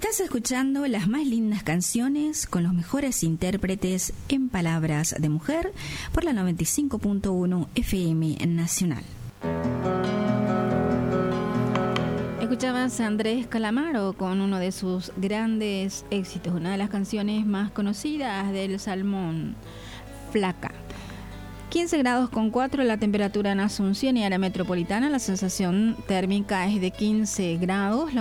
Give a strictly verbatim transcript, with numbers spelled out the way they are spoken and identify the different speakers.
Speaker 1: Estás escuchando las más lindas canciones con los mejores intérpretes en palabras de mujer por la noventa y cinco punto uno F M Nacional. Escuchabas a Andrés Calamaro con uno de sus grandes éxitos, una de las canciones más conocidas del Salmón, Flaca. quince grados con cuatro la temperatura en Asunción y área metropolitana. La sensación térmica es de quince grados. La